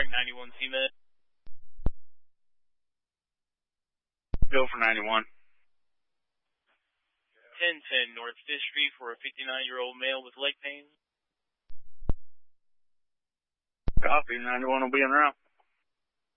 91 CMed. Go for 91. 1010 North 5th Street for a 59-year-old male with leg pain. Copy, 91 will be en route.